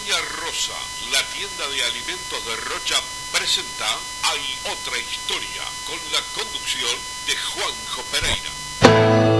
Doña Rosa, la tienda de alimentos de Rocha, presenta Hay otra historia, con la conducción de Juanjo Pereira.